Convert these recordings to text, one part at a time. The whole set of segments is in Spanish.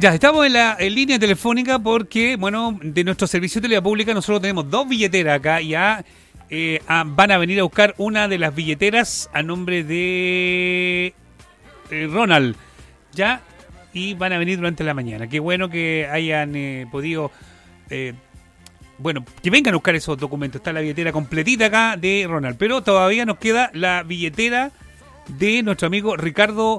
Ya, estamos en línea telefónica porque, bueno, de nuestro servicio de televisión pública nosotros tenemos 2 billeteras acá. Ya van a venir a buscar una de las billeteras a nombre de Ronald, ya, y van a venir durante la mañana. Qué bueno que hayan podido, bueno, que vengan a buscar esos documentos. Está la billetera completita acá de Ronald, pero todavía nos queda la billetera de nuestro amigo Ricardo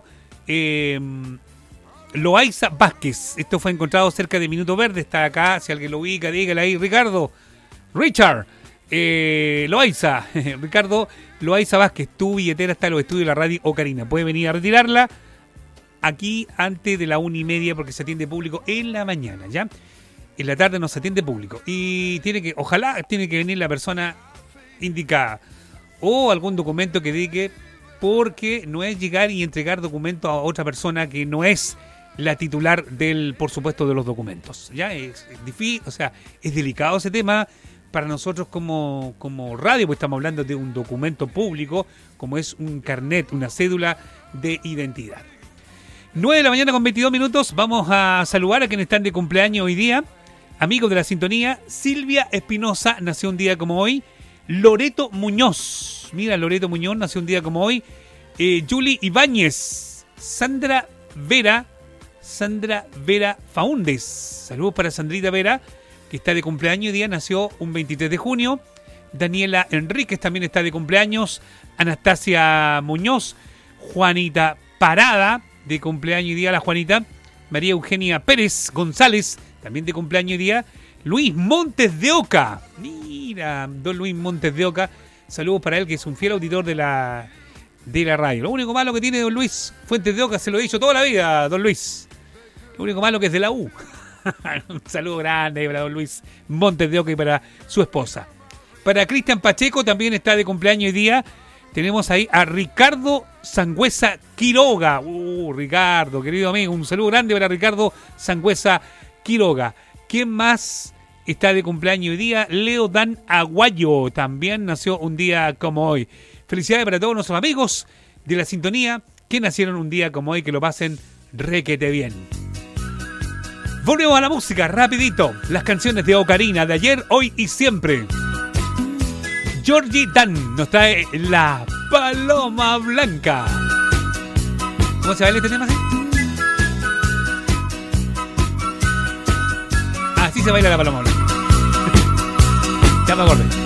Loaiza Vázquez. Esto fue encontrado cerca de Minuto Verde. Está acá, si alguien lo ubica, dígale ahí, Ricardo. Richard Loaiza. Ricardo Loaiza Vázquez. Tu billetera está en los estudios de la radio Ocarina. Puede venir a retirarla aquí antes de la 1:30 porque se atiende público en la mañana, ¿ya? En la tarde no se atiende público. Y ojalá tiene que venir la persona indicada. O algún documento que diga, porque no es llegar y entregar documentos a otra persona que no es la titular por supuesto, de los documentos. Ya es difícil, o sea, es delicado ese tema para nosotros como radio, pues estamos hablando de un documento público, como es un carnet, una cédula de identidad. 9 de la mañana con 22 minutos, vamos a saludar a quienes están de cumpleaños hoy día. Amigos de la sintonía, Silvia Espinosa nació un día como hoy. Loreto Muñoz, mira, Loreto Muñoz nació un día como hoy. Julie Ibáñez, Sandra Vera Faúndez. Saludos para Sandrita Vera, que está de cumpleaños hoy día, nació un 23 de junio. Daniela Enríquez también está de cumpleaños. Anastasia Muñoz. Juanita Parada, de cumpleaños hoy día la Juanita. María Eugenia Pérez González, también de cumpleaños hoy día. Luis Montes de Oca. Mira, don Luis Montes de Oca. Saludos para él, que es un fiel auditor de la radio. Lo único malo que tiene don Luis Fuentes de Oca, se lo he dicho toda la vida, don Luis. Lo único malo que es de la U. Un saludo grande para don Luis Montes de Oca y para su esposa. Para Cristian Pacheco también está de cumpleaños hoy día. Tenemos ahí a Ricardo Sangüesa Quiroga. Ricardo, querido amigo, un saludo grande para Ricardo Sangüesa Quiroga. ¿Quién más está de cumpleaños hoy día? Leo Dan Aguayo también nació un día como hoy. Felicidades para todos nuestros amigos de la sintonía que nacieron un día como hoy, que lo pasen requete bien. Volvemos a la música, rapidito. Las canciones de Ocarina, de ayer, hoy y siempre. Georgie Dan nos trae La Paloma Blanca. ¿Cómo se baila este tema así? Así se baila La Paloma Blanca. Ya me acordé.